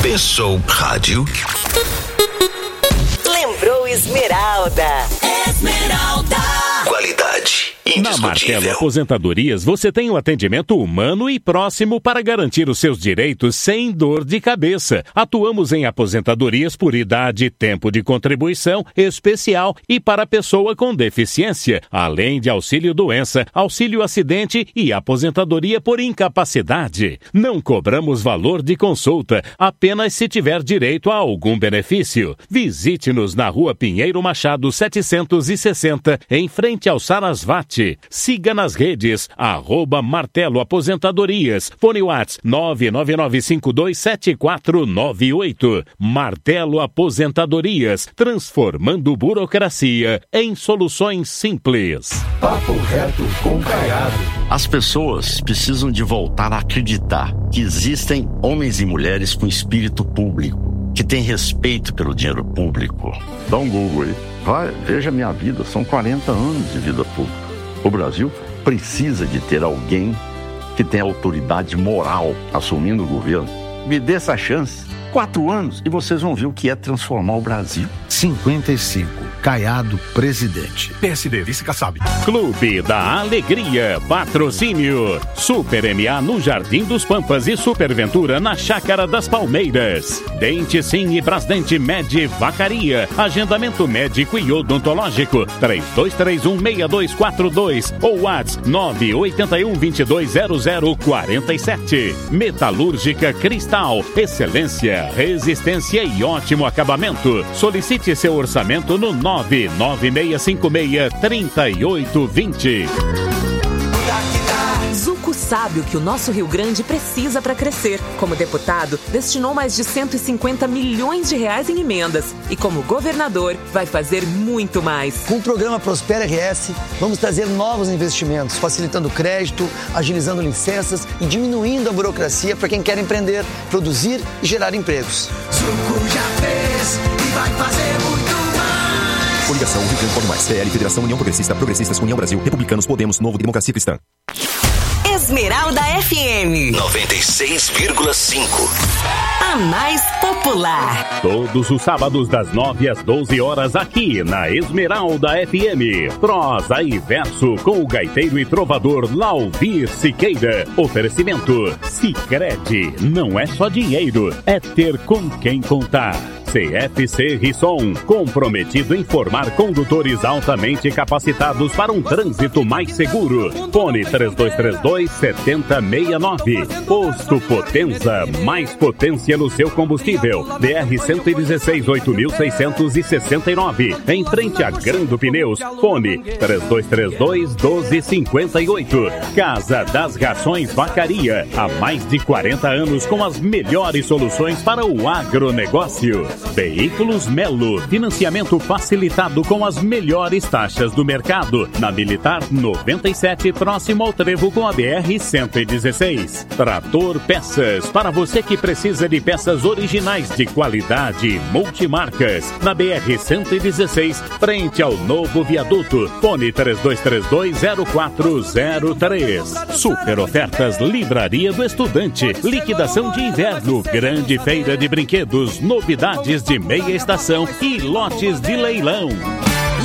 Pensou rádio? Lembrou Esmeralda. Esmeralda. Qualidade Na Martelo Aposentadorias, você tem um atendimento humano e próximo para garantir os seus direitos sem dor de cabeça. Atuamos em aposentadorias por idade, tempo de contribuição especial e para pessoa com deficiência, além de auxílio-doença, auxílio-acidente e aposentadoria por incapacidade. Não cobramos valor de consulta, apenas se tiver direito a algum benefício. Visite-nos na Rua Pinheiro Machado 760, em frente ao Sarasvati. Siga nas redes, @Martelo Aposentadorias. Fone WhatsApp 999527498. Martelo Aposentadorias, transformando burocracia em soluções simples. Papo reto com Caiado. As pessoas precisam de voltar a acreditar que existem homens e mulheres com espírito público, que têm respeito pelo dinheiro público. Dá um Google aí. Vai, veja a minha vida, são 40 anos de vida pública. O Brasil precisa de ter alguém que tenha autoridade moral assumindo o governo. Me dê essa chance. 4 anos e vocês vão ver o que é transformar o Brasil. 55. Caiado, presidente. PSD, vice-Kassab. Clube da Alegria. Patrocínio. Super MA no Jardim dos Pampas e Superventura na Chácara das Palmeiras. Dente Sim e Brasdente Med Vacaria. Agendamento médico e odontológico. 3231-6242 ou WhatsApp 981-220047. Metalúrgica Cristal. Excelência, resistência e ótimo acabamento. Solicite seu orçamento no 99656-3820. Zuco sabe o que o nosso Rio Grande precisa para crescer. Como deputado, destinou mais de 150 milhões de reais em emendas. E como governador, vai fazer muito mais. Com o programa Prospera RS, vamos trazer novos investimentos, facilitando crédito, agilizando licenças e diminuindo a burocracia para quem quer empreender, produzir e gerar empregos. Zuco já fez e vai fazer muito mais. Coligação Rio Grande Pode Mais. PL, Federação União Progressista, Progressistas, União Brasil, Republicanos, Podemos, Novo, Democracia Cristã. Esmeralda FM 96,5. A mais popular. Todos os sábados das 9 às 12 horas aqui na Esmeralda FM. Prosa e verso com o gaiteiro e trovador Lauvir Siqueira. Oferecimento Sicredi. Não é só dinheiro, é ter com quem contar. CFC Risson, comprometido em formar condutores altamente capacitados para um trânsito mais seguro. Fone 3232-7069. Posto Potenza, mais potência no seu combustível. BR-116, 8669. Em frente a Grando Pneus. Fone 3232-1258. Casa das Rações Vacaria. Há mais de 40 anos com as melhores soluções para o agronegócio. Veículos Melo, financiamento facilitado com as melhores taxas do mercado. Na Militar 97, próximo ao trevo com a BR-116. Trator Peças, para você que precisa de peças originais de qualidade, multimarcas. Na BR-116, frente ao novo viaduto. Fone 3232-0403. Super ofertas Livraria do Estudante. Liquidação de inverno, grande feira de brinquedos, novidades de meia estação e lotes de leilão.